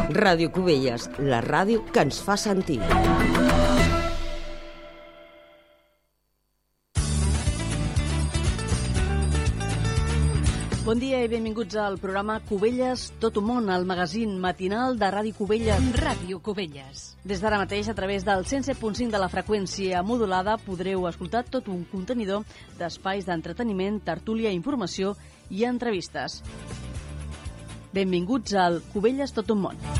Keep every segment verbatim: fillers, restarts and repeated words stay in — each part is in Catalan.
Ràdio Cubelles, la ràdio que ens fa sentir. Bon dia i benvinguts al programa Cubelles Tot un món, el magazín matinal de Ràdio Cubelles. Ràdio Cubelles. Des d'ara mateix, a través del cent set punt cinc de la freqüència modulada, podreu escoltar tot un contenidor d'espais d'entreteniment, tertúlia, informació i entrevistes. Benvinguts al Cubelles Tot un món.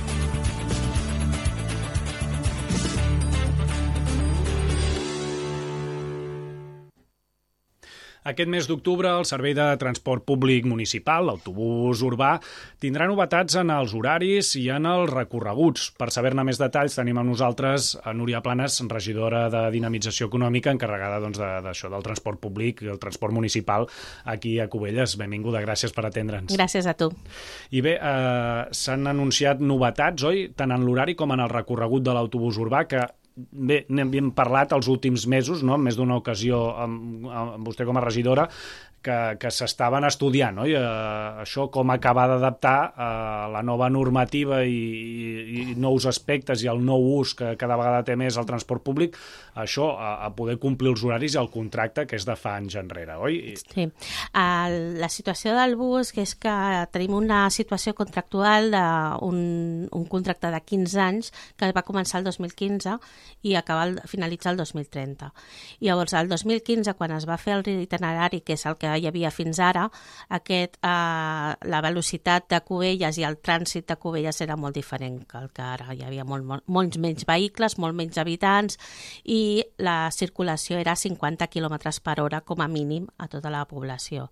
Aquest mes d'octubre, el Servei de Transport Públic Municipal, l'autobús urbà, tindrà novetats en els horaris i en els recorreguts. Per saber-ne més detalls, tenim amb nosaltres a Núria Planes, regidora de Dinamització Econòmica, encarregada doncs, d'això del transport públic i el transport municipal aquí a Cubelles. Benvinguda, gràcies per atendre'ns. Gràcies a tu. I bé, eh, s'han anunciat novetats, oi?, tant en l'horari com en el recorregut de l'autobús urbà, que bé, n'hem parlat els últims mesos, no?, en més d'una ocasió amb, amb vostè com a regidora, que, que s'estaven estudiant, oi? Eh, això com acabar d'adaptar a la nova normativa i, i, i nous aspectes i el nou ús que cada vegada té més el transport públic, això a, a poder complir els horaris i el contracte que és de fa anys enrere, oi? Sí. Uh, la situació del bus que és que tenim una situació contractual d'un un contracte de quinze anys que va començar el dos mil quinze i acabar finalitzar el dos mil trenta. I llavors, el dos mil quinze, quan es va fer el itinerari, que és el que hi havia fins ara, aquest, eh, la velocitat de Cubelles i el trànsit de Cubelles era molt diferent que el que ara. Hi havia molt, molt, molts menys vehicles, molt menys habitants i la circulació era cinquanta quilòmetres per hora com a mínim a tota la població.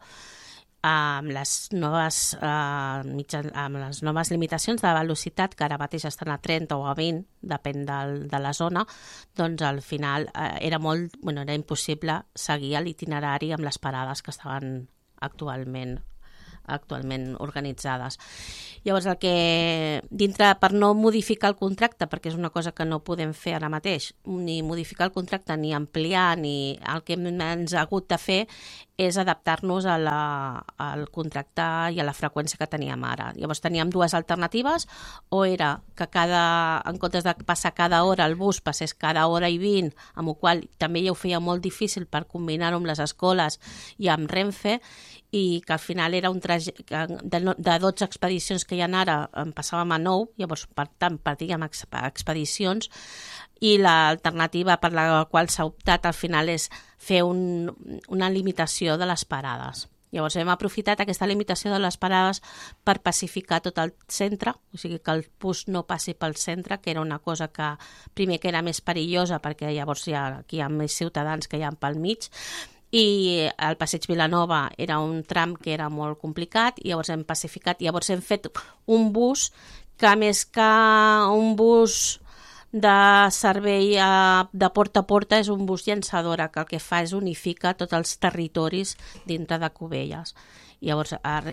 Amb les noves, eh, mitjan, amb les noves limitacions de velocitat, que ara mateix estan a trenta o a vint, depèn del, de la zona, doncs al final eh, era molt, bueno, era impossible seguir l'itinerari amb les parades que estaven actualment actualment organitzades. Llavors, el que, dintre, per no modificar el contracte, perquè és una cosa que no podem fer ara mateix, ni modificar el contracte, ni ampliar, ni el que ens ha hagut de fer és adaptar-nos a la, al contracte i a la freqüència que teníem ara. Llavors teníem dues alternatives, o era que cada, en comptes de passar cada hora el bus passés cada hora i vint, amb el qual també ja ho feia molt difícil per combinar-ho amb les escoles i amb Renfe, i que al final era un trajecte de, de dotze expedicions que hi ha ara, en passàvem a nou, llavors per tant perdíem expedicions, i l'alternativa per la qual s'ha optat al final és fer un, una limitació de les parades. Llavors hem aprofitat aquesta limitació de les parades per pacificar tot el centre, o sigui que el bus no passi pel centre, que era una cosa que primer que era més perillosa perquè llavors hi ha, aquí hi ha més ciutadans que hi ha pel mig, i el passeig Vilanova era un tram que era molt complicat i llavors hem pacificat, i llavors hem fet un bus que més que un bus de servei de porta a porta és un bus llançadora, que el que fa és unificar tots els territoris dintre de Cubelles. I llavors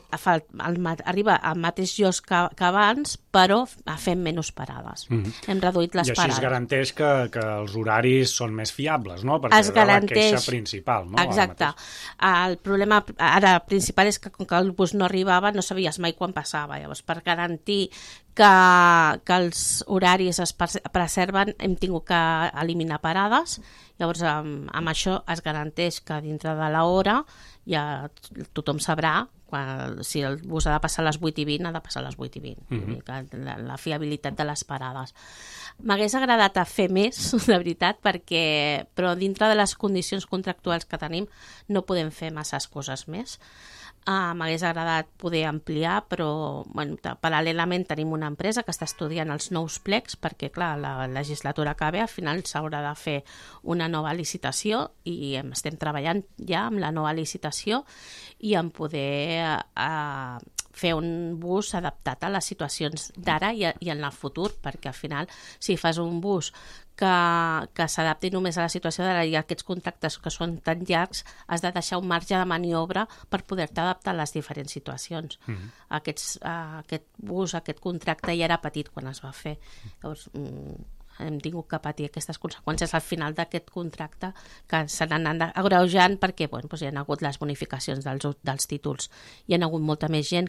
arriba al mateix lloc que, que abans, però fem menys parades. Mm-hmm. Hem reduït les parades. I així parades. Es garanteix que, que els horaris són més fiables, no? Perquè es garanteix... era la queixa principal, no? Exacte. El problema ara principal és que com que el bus no arribava no sabies mai quan passava. Llavors, per garantir que, que els horaris es preserven, hem tingut que eliminar parades. Llavors, amb, amb això es garanteix que dintre de l'hora ja tothom sabrà quan, si el bus ha de passar a les vuit i vint, ha de passar a les vuit i vint. Mm-hmm. la, la fiabilitat de les parades. M'hagués agradat a fer més, de veritat, perquè, però dintre de les condicions contractuals que tenim no podem fer masses coses més. Uh, m'hagués agradat poder ampliar, però bueno, paral·lelament tenim una empresa que està estudiant els nous plecs perquè, clar, la legislatura que ve, al final s'haurà de fer una nova licitació i estem treballant ja amb la nova licitació i en poder uh, fer un bus adaptat a les situacions d'ara i, i en el futur, perquè al final, si fas un bus que, que s'adapti només a la situació d'ara i aquests contractes que són tan llargs, has de deixar un marge de maniobra per poder-te adaptar a les diferents situacions. Mm-hmm. Aquests, uh, aquest bus, aquest contracte ja era petit quan es va fer. Llavors, mm, hem tingut que patir aquestes conseqüències al final d'aquest contracte que se n'han anat agreujant perquè bueno, doncs hi ha hagut les bonificacions dels, dels títols. Hi ha hagut molta més gent que,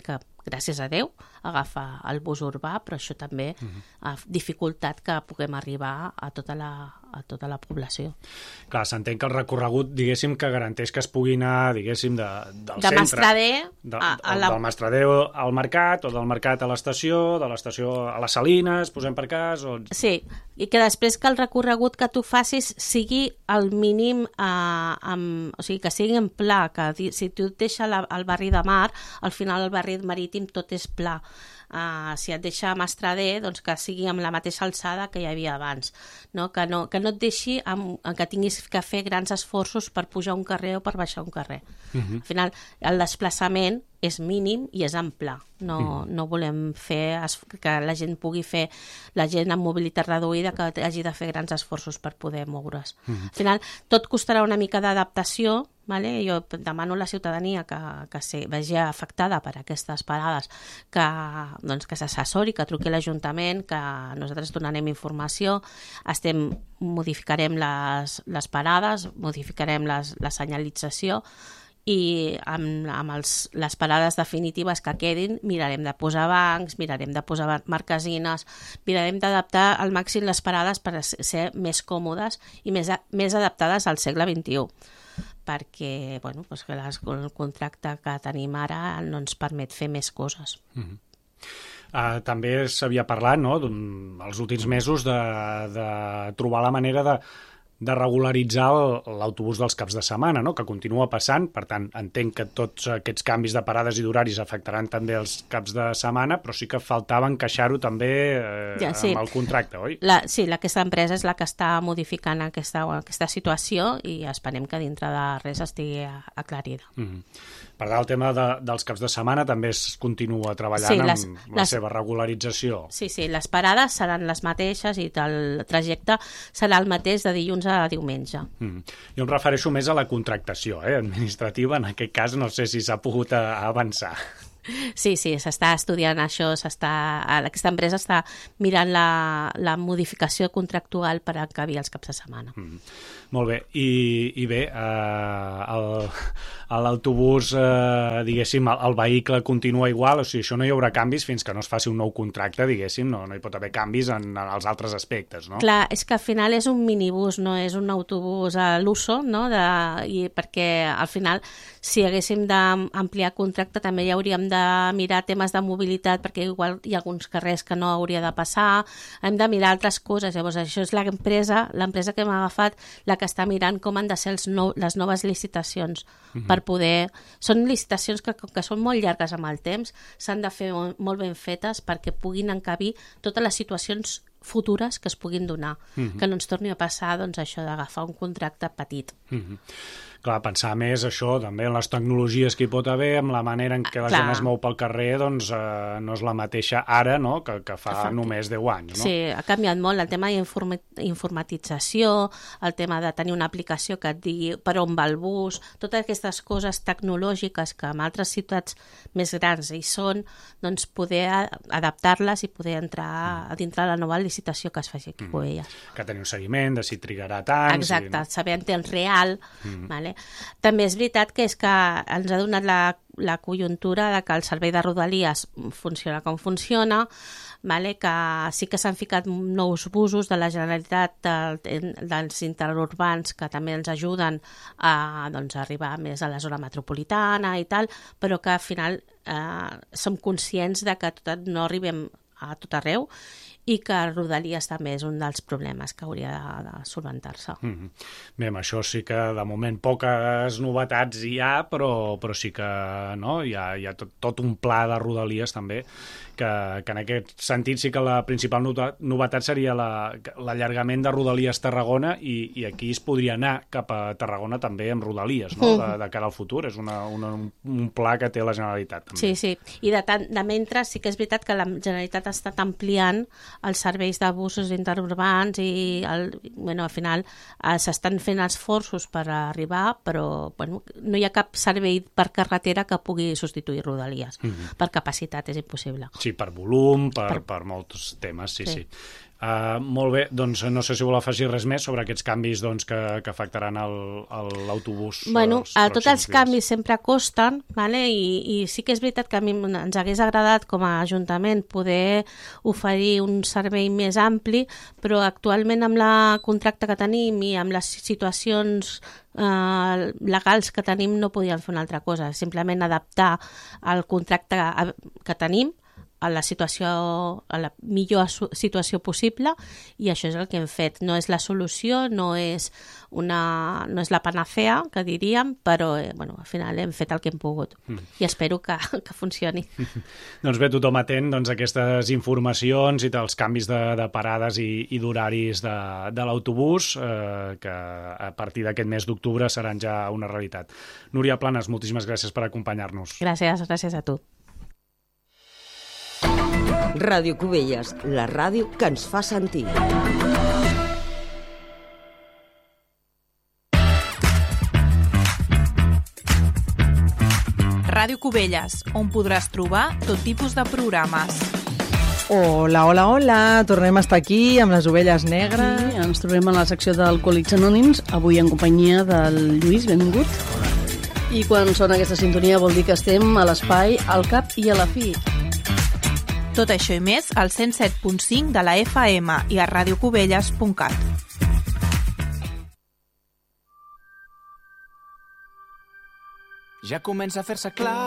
gràcies a Déu, agafa el bus urbà, però això també uh-huh. ha dificultat que puguem arribar a tota la, a tota la població. Clar, s'entén que el recorregut, diguéssim, que garanteix que es pugui anar, diguéssim, de, del de centre. Mastradé de, a, a la... Del Mastradé al mercat, o del mercat a l'estació, de l'estació a les Salines, posem per cas... O... Sí, i que després que el recorregut que tu facis sigui el mínim, eh, amb, o sigui, que sigui en pla, que si tu et deixa la, el barri de Mar, al final el barri marítim tot és pla. Uh, si et deixa a Mastradé, doncs que sigui amb la mateixa alçada que hi havia abans, no? Que, no, que no et deixi amb, que tinguis que fer grans esforços per pujar un carrer o per baixar un carrer. Uh-huh. Al final, el desplaçament és mínim i és en pla. No, uh-huh. no volem fer que la gent pugui fer, la gent amb mobilitat reduïda, que hagi de fer grans esforços per poder moure's. Uh-huh. Al final, tot costarà una mica d'adaptació, vale? Jo demano a la ciutadania que, que se vegi afectada per aquestes parades, que, doncs, que s'assessori, que truqui a l'Ajuntament, que nosaltres donarem informació, estem, modificarem les, les parades, modificarem les, la senyalització, i amb, amb els, les parades definitives que quedin mirarem de posar bancs, mirarem de posar marquesines, mirarem d'adaptar al màxim les parades per ser més còmodes i més, més adaptades al segle vint-i-u, perquè bueno, doncs que les, el contracte que tenim ara no ens permet fer més coses. Mm-hmm. Uh, també s'havia parlat, no, els últims mesos de, de trobar la manera de de regularitzar l'autobús dels caps de setmana, no? Que continua passant, per tant, entenc que tots aquests canvis de parades i d'horaris afectaran també els caps de setmana, però sí que faltava encaixar-ho també eh, ja, sí. amb el contracte, oi? La, sí, aquesta empresa és la que està modificant aquesta, aquesta situació i esperem que dintre de res estigui aclarida. Mm-hmm. Per tant, el tema de, dels caps de setmana també es continua treballant sí, les, amb la les, seva regularització. Sí, sí, les parades seran les mateixes i el trajecte serà el mateix de dilluns a diumenge. Mm. Jo em refereixo més a la contractació eh, administrativa, en aquest cas no sé si s'ha pogut avançar. Sí, sí, s'està estudiant això, s'està, aquesta empresa està mirant la, la modificació contractual per encabir els caps de setmana. Mm. Molt bé, i, i bé, eh, l'autobús, eh, diguéssim, el, el vehicle continua igual, o sigui, això no hi haurà canvis fins que no es faci un nou contracte, diguéssim, no, no hi pot haver canvis en, en els altres aspectes, no? Clar, és que al final és un minibús, no és un autobús a l'uso, no? De, i perquè al final, si haguéssim d'ampliar contracte, també hi hauríem de mirar temes de mobilitat, perquè igual hi ha alguns carrers que no hauria de passar, hem de mirar altres coses, llavors això és l'empresa, l'empresa que hem agafat, la que està mirant com han de ser els nou, les noves licitacions, uh-huh. per poder... Són licitacions que, que són molt llargues amb el temps, s'han de fer molt ben fetes perquè puguin encabir totes les situacions futures que es puguin donar, uh-huh. que no ens torni a passar doncs, això d'agafar un contracte petit. Uh-huh. Clar, pensar més això, també en les tecnologies que hi pot haver, amb la manera en què la Clar. gent es mou pel carrer, doncs eh, no és la mateixa ara, no?, que, que fa Efecte. només deu anys, no? Sí, ha canviat molt el tema d'informatització, el tema de tenir una aplicació que et digui per on va el bus, totes aquestes coses tecnològiques que en altres ciutats més grans hi són, doncs poder adaptar-les i poder entrar mm. a dintre la nova licitació que es faci aquí. Mm. Que tenir un seguiment de si trigarà tant... Exacte, si... saber en temps real, mm. vale? També és veritat que és que ens ha donat la, la conjuntura de que el servei de Rodalies funciona com funciona, vale? Que sí que s'han ficat nous busos de la Generalitat de, dels interurbans que també ens ajuden a doncs, arribar més a la zona metropolitana i tal, però que al final eh, som conscients de que tot, no arribem a tot arreu i que Rodalies també és un dels problemes que hauria de, de solventar-se. Mm-hmm. Bé, amb això sí que de moment poques novetats hi ha, però, però sí que no? hi ha, hi ha tot, tot un pla de Rodalies també, que, que en aquest sentit sí que la principal novetat seria l'allargament la, de Rodalies Tarragona i, i aquí es podria anar cap a Tarragona també amb Rodalies, no? de, de cara al futur. És una, una, un pla que té la Generalitat. També. Sí, sí. I de, tant, de mentre sí que és veritat que la Generalitat ha estat ampliant els serveis de busos interurbans i el, bueno, al final eh, s'estan fent esforços per arribar, però bueno, no hi ha cap servei per carretera que pugui substituir Rodalies. Mm-hmm. Per capacitat és impossible. Sí, per volum, per, per... per molts temes, sí, sí. sí. Uh, molt bé, doncs no sé si vol afegir res més sobre aquests canvis doncs, que, que afectaran l'autobús. Bueno, els a tots els dies. canvis sempre costen, vale? I, i sí que és veritat que a mi ens hagués agradat com a Ajuntament poder oferir un servei més ampli, però actualment amb la contracte que tenim i amb les situacions eh, legals que tenim no podíem fer una altra cosa, simplement adaptar el contracte que tenim a la situació, a la millor situació possible, i això és el que hem fet. No és la solució, no és, una, no és la panacea, que diríem, però eh, bueno, al final hem fet el que hem pogut mm. i espero que, que funcioni. Doncs bé, tothom atent doncs, a aquestes informacions i dels canvis de, de parades i, i d'horaris de, de l'autobús, eh, que a partir d'aquest mes d'octubre seran ja una realitat. Núria Planes, moltíssimes gràcies per acompanyar-nos. Gràcies, gràcies a tu. Ràdio Cubelles, la ràdio que ens fa sentir. Ràdio Cubelles, on podràs trobar tot tipus de programes. Hola, hola, hola, tornem a estar aquí amb les ovelles negres. Sí, ens trobem a la secció d'Alcohòlics Anònims, avui en companyia del Lluís, benvingut. I quan sona aquesta sintonia vol dir que estem a l'espai al cap i a la fi. Tot això i més al cent set punt cinc de la F M i a radiocubelles punt cat. Ja comença a fer-se clar